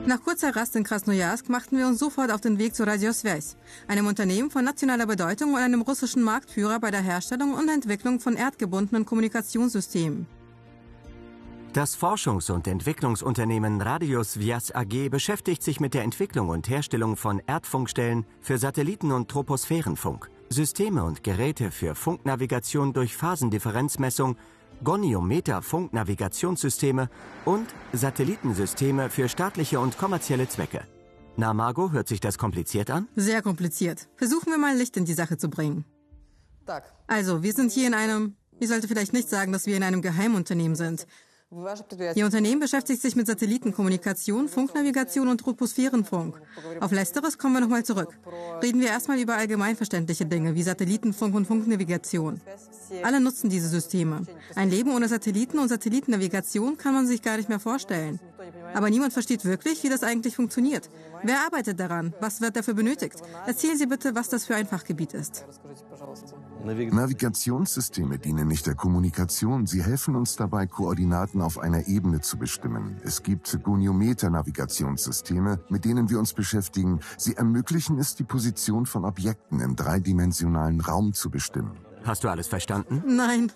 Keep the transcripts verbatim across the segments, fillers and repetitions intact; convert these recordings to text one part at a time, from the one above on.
Nach kurzer Rast in Krasnojarsk machten wir uns sofort auf den Weg zu Radiosvязь, einem Unternehmen von nationaler Bedeutung und einem russischen Marktführer bei der Herstellung und Entwicklung von erdgebundenen Kommunikationssystemen. Das Forschungs- und Entwicklungsunternehmen Radiosvязь A G beschäftigt sich mit der Entwicklung und Herstellung von Erdfunkstellen für Satelliten- und Troposphärenfunk, Systeme und Geräte für Funknavigation durch Phasendifferenzmessung, Goniometer-Funknavigationssysteme und Satellitensysteme für staatliche und kommerzielle Zwecke. Na, Margot, hört sich das kompliziert an? Sehr kompliziert. Versuchen wir mal Licht in die Sache zu bringen. Also, wir sind hier in einem... Ich sollte vielleicht nicht sagen, dass wir in einem Geheimunternehmen sind. Ihr Unternehmen beschäftigt sich mit Satellitenkommunikation, Funknavigation und Troposphärenfunk. Auf Letzteres kommen wir nochmal zurück. Reden wir erstmal über allgemeinverständliche Dinge wie Satellitenfunk und Funknavigation. Alle nutzen diese Systeme. Ein Leben ohne Satelliten und Satellitennavigation kann man sich gar nicht mehr vorstellen. Aber niemand versteht wirklich, wie das eigentlich funktioniert. Wer arbeitet daran? Was wird dafür benötigt? Erzählen Sie bitte, was das für ein Fachgebiet ist. Navigationssysteme dienen nicht der Kommunikation. Sie helfen uns dabei, Koordinaten auf einer Ebene zu bestimmen. Es gibt Goniometer-Navigationssysteme, mit denen wir uns beschäftigen. Sie ermöglichen es, die Position von Objekten im dreidimensionalen Raum zu bestimmen. Hast du alles verstanden? Nein.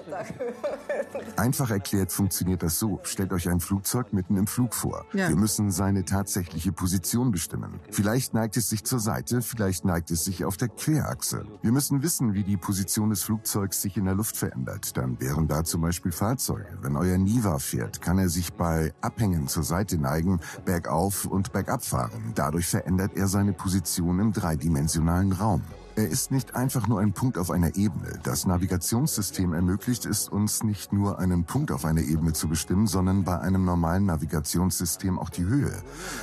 Einfach erklärt funktioniert das so. Stellt euch ein Flugzeug mitten im Flug vor. Ja. Wir müssen seine tatsächliche Position bestimmen. Vielleicht neigt es sich zur Seite, vielleicht neigt es sich auf der Querachse. Wir müssen wissen, wie die Position des Flugzeugs sich in der Luft verändert. Dann wären da zum Beispiel Fahrzeuge. Wenn euer Niva fährt, kann er sich bei Abhängen zur Seite neigen, bergauf und bergab fahren. Dadurch verändert er seine Position im dreidimensionalen Raum. Er ist nicht einfach nur ein Punkt auf einer Ebene. Das Navigationssystem ermöglicht es uns nicht nur einen Punkt auf einer Ebene zu bestimmen, sondern bei einem normalen Navigationssystem auch die Höhe.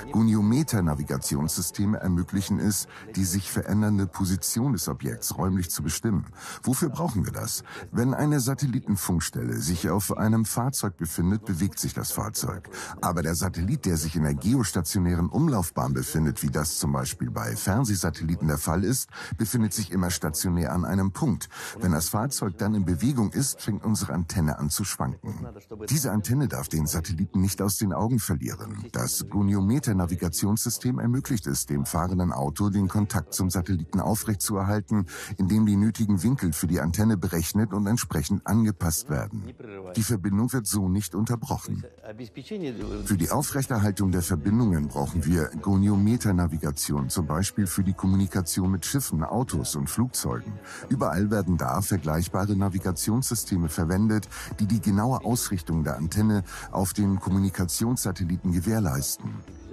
Goniometer-Navigationssysteme ermöglichen es, die sich verändernde Position des Objekts räumlich zu bestimmen. Wofür brauchen wir das? Wenn eine Satellitenfunkstelle sich auf einem Fahrzeug befindet, bewegt sich das Fahrzeug. Aber der Satellit, der sich in der geostationären Umlaufbahn befindet, wie das zum Beispiel bei Fernsehsatelliten der Fall ist, befindet sich immer stationär an einem Punkt. Wenn das Fahrzeug dann in Bewegung ist, fängt unsere Antenne an zu schwanken. Diese Antenne darf den Satelliten nicht aus den Augen verlieren. Das Goniometer-Navigationssystem ermöglicht es, dem fahrenden Auto den Kontakt zum Satelliten aufrechtzuerhalten, indem die nötigen Winkel für die Antenne berechnet und entsprechend angepasst werden. Die Verbindung wird so nicht unterbrochen. Für die Aufrechterhaltung der Verbindungen brauchen wir Goniometer-Navigation, zum Beispiel für die Kommunikation mit Schiffen, Autos und Flugzeugen. Überall werden da vergleichbare Navigationssysteme verwendet, die die genaue Ausrichtung der Antenne auf den Kommunikationssatelliten gewährleisten.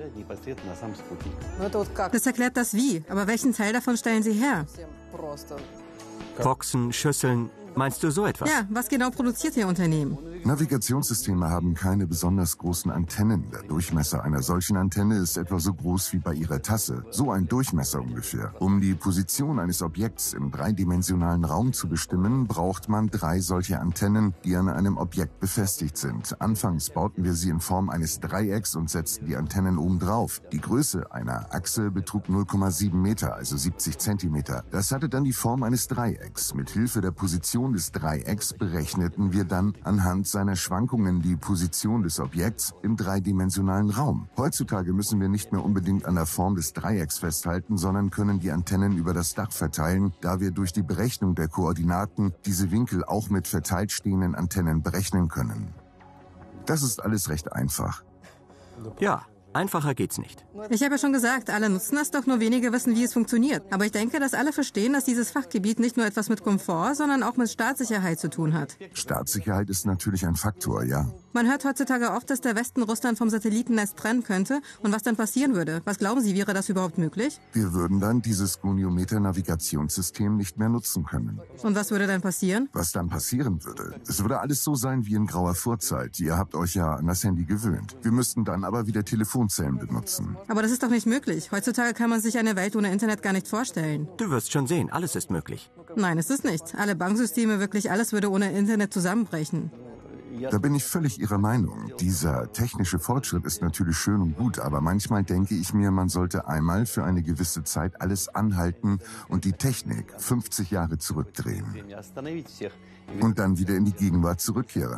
Das erklärt das Wie, aber welchen Teil davon stellen Sie her? Boxen, Schüsseln, meinst du so etwas? Ja, was genau produziert Ihr Unternehmen? Navigationssysteme haben keine besonders großen Antennen. Der Durchmesser einer solchen Antenne ist etwa so groß wie bei Ihrer Tasse. So ein Durchmesser ungefähr. Um die Position eines Objekts im dreidimensionalen Raum zu bestimmen, braucht man drei solche Antennen, die an einem Objekt befestigt sind. Anfangs bauten wir sie in Form eines Dreiecks und setzten die Antennen oben drauf. Die Größe einer Achse betrug null Komma sieben Meter, also siebzig Zentimeter. Das hatte dann die Form eines Dreiecks. Mit Hilfe der Position des Dreiecks berechneten wir dann anhand seiner Schwankungen die Position des Objekts im dreidimensionalen Raum. Heutzutage müssen wir nicht mehr unbedingt an der Form des Dreiecks festhalten, sondern können die Antennen über das Dach verteilen, da wir durch die Berechnung der Koordinaten diese Winkel auch mit verteilt stehenden Antennen berechnen können. Das ist alles recht einfach. Ja. Einfacher geht's nicht. Ich habe ja schon gesagt, alle nutzen es, doch nur wenige wissen, wie es funktioniert. Aber ich denke, dass alle verstehen, dass dieses Fachgebiet nicht nur etwas mit Komfort, sondern auch mit Staatssicherheit zu tun hat. Staatssicherheit ist natürlich ein Faktor, ja. Man hört heutzutage oft, dass der Westen Russland vom Satellitennetz trennen könnte. Und was dann passieren würde? Was glauben Sie, wäre das überhaupt möglich? Wir würden dann dieses Goniometer-Navigationssystem nicht mehr nutzen können. Und was würde dann passieren? Was dann passieren würde? Es würde alles so sein wie in grauer Vorzeit. Ihr habt euch ja an das Handy gewöhnt. Wir müssten dann aber wieder Telefonzellen benutzen. Aber das ist doch nicht möglich. Heutzutage kann man sich eine Welt ohne Internet gar nicht vorstellen. Du wirst schon sehen, alles ist möglich. Nein, es ist nicht. Alle Banksysteme, wirklich alles würde ohne Internet zusammenbrechen. Da bin ich völlig Ihrer Meinung. Dieser technische Fortschritt ist natürlich schön und gut, aber manchmal denke ich mir, man sollte einmal für eine gewisse Zeit alles anhalten und die Technik fünfzig Jahre zurückdrehen. Und dann wieder in die Gegenwart zurückkehren.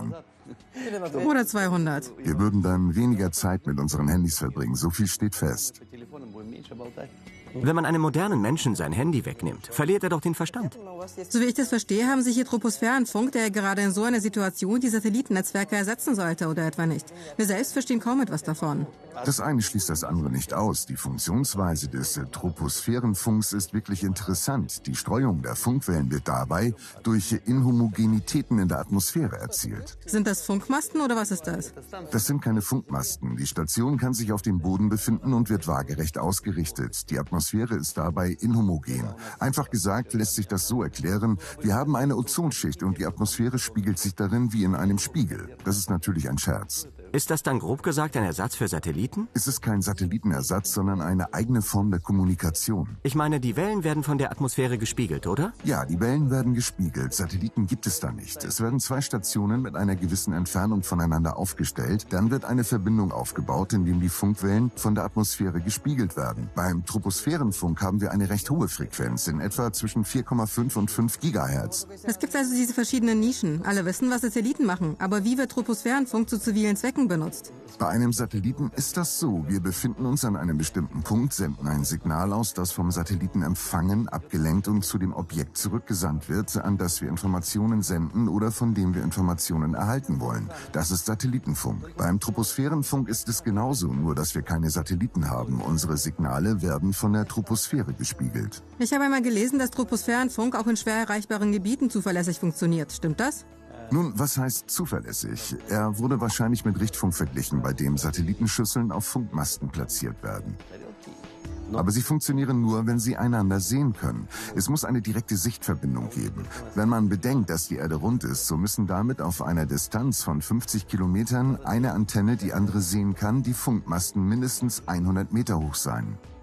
Oder zweihundert. Wir würden dann weniger Zeit mit unseren Handys verbringen, so viel steht fest. Wenn man einem modernen Menschen sein Handy wegnimmt, verliert er doch den Verstand. So wie ich das verstehe, haben Sie hier Troposphärenfunk, der gerade in so einer Situation die Satellitennetzwerke ersetzen sollte, oder etwa nicht? Wir selbst verstehen kaum etwas davon. Das eine schließt das andere nicht aus. Die Funktionsweise des Troposphärenfunks ist wirklich interessant. Die Streuung der Funkwellen wird dabei durch Inhomogenitäten in der Atmosphäre erzielt. Sind das Funkmasten oder was ist das? Das sind keine Funkmasten. Die Station kann sich auf dem Boden befinden und wird waagerecht ausgerichtet. Die Atmosphäre ist dabei inhomogen. Einfach gesagt lässt sich das so erklären, wir haben eine Ozonschicht und die Atmosphäre spiegelt sich darin wie in einem Spiegel. Das ist natürlich ein Scherz. Ist das dann grob gesagt ein Ersatz für Satelliten? Es ist kein Satellitenersatz, sondern eine eigene Form der Kommunikation. Ich meine, die Wellen werden von der Atmosphäre gespiegelt, oder? Ja, die Wellen werden gespiegelt. Satelliten gibt es da nicht. Es werden zwei Stationen mit einer gewissen Entfernung voneinander aufgestellt. Dann wird eine Verbindung aufgebaut, in dem die Funkwellen von der Atmosphäre gespiegelt werden. Beim Troposphärenfunk haben wir eine recht hohe Frequenz, in etwa zwischen vier Komma fünf und fünf Gigahertz. Es gibt also diese verschiedenen Nischen. Alle wissen, was Satelliten machen. Aber wie wird Troposphärenfunk zu zivilen Zwecken benutzt? Bei einem Satelliten ist das so. Wir befinden uns an einem bestimmten Punkt, senden ein Signal aus, das vom Satelliten empfangen, abgelenkt und zu dem Objekt zurückgesandt wird, an das wir Informationen senden oder von dem wir Informationen erhalten wollen. Das ist Satellitenfunk. Beim Troposphärenfunk ist es genauso, nur dass wir keine Satelliten haben. Unsere Signale werden von der Troposphäre gespiegelt. Ich habe einmal gelesen, dass Troposphärenfunk auch in schwer erreichbaren Gebieten zuverlässig funktioniert. Stimmt das? Nun, was heißt zuverlässig? Er wurde wahrscheinlich mit Richtfunk verglichen, bei dem Satellitenschüsseln auf Funkmasten platziert werden. Aber sie funktionieren nur, wenn sie einander sehen können. Es muss eine direkte Sichtverbindung geben. Wenn man bedenkt, dass die Erde rund ist, so müssen damit auf einer Distanz von fünfzig Kilometern eine Antenne, die andere sehen kann, die Funkmasten mindestens hundert Meter hoch sein.